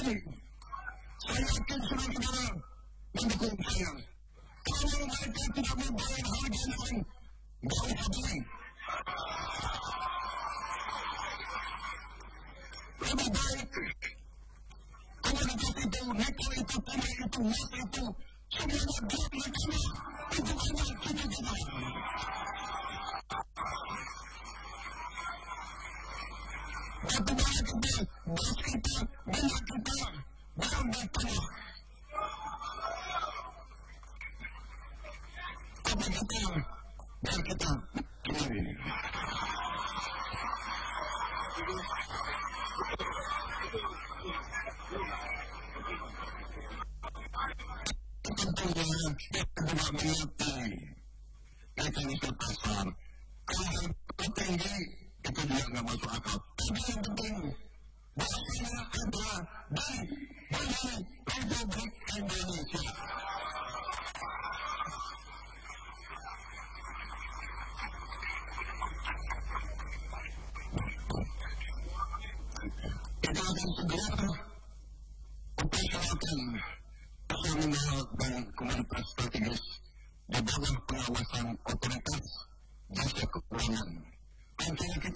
Saya yakin saudara-saudara mendukung saya. Kalau mereka tidak mau bayar harga yang nggak usah beli. Lebih baik komoditas itu, nikel itu, timah itu, emas itu, semuanya buat mereka. Itu hanya cita-cita. Batu bara kita, gas kita, minyak kita, barang di tanah. Apa kita, dan kita kembali. Tentunya kita juga mengerti mekanisme pasar. Kalau tertinggi, itu juga nggak masuk akal. Tapi yang penting, bahasanya adalah di Republik Indonesia. Kita akan segera upayakan terminal dan komunitas strategis di bawah pengawasan otoritas jasa keuangan. Rencana kita